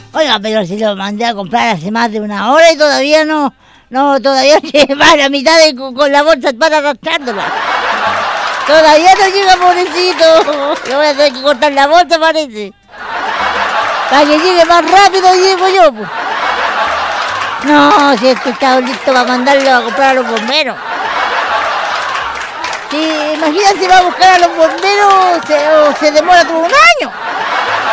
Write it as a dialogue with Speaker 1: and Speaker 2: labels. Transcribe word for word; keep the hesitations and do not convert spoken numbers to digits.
Speaker 1: Oiga, pero si lo mandé a comprar hace más de una hora y todavía no, no, todavía lleva la mitad de, con, con la bolsa para arrastrándola. Todavía no llega, pobrecito. Le voy a tener que cortar la bolsa, parece. Para que llegue más rápido, llego yo, pues. No, si es que está listo para mandarlo a comprar a los bomberos. Sí, imagínate si va a buscar a los bomberos, se, o se demora todo un año.